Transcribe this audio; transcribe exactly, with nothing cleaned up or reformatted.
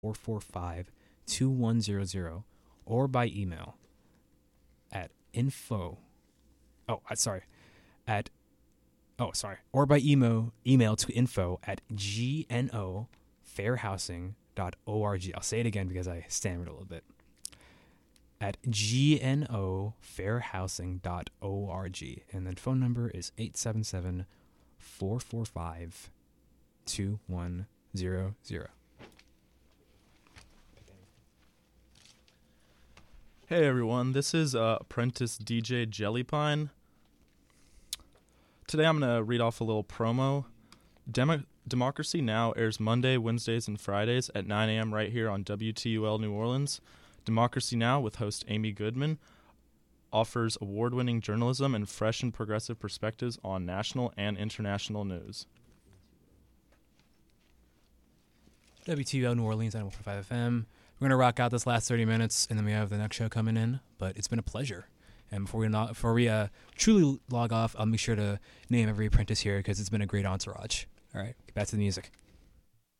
four four five, two one zero zero or by email at info. Oh, uh, sorry. At Oh, sorry. Or by email email to info at gno fair housing dot org. I'll say it again because I stammered a little bit. At gno fair housing dot org. And then phone number is eight seven seven, four four five, two one zero zero. Hey everyone, this is uh, apprentice D J Jellypine. Today I'm going to read off a little promo. Demo- Democracy Now! Airs Monday, Wednesdays, and Fridays at nine a.m. right here on W T U L New Orleans. Democracy Now! With host Amy Goodman offers award-winning journalism and fresh and progressive perspectives on national and international news. W T U L New Orleans, ninety-one point five F M. We're going to rock out this last thirty minutes, and then we have the next show coming in. But it's been a pleasure. And before we not, before we uh, truly log off, I'll make sure to name every apprentice here because it's been a great entourage. All right, get back to the music.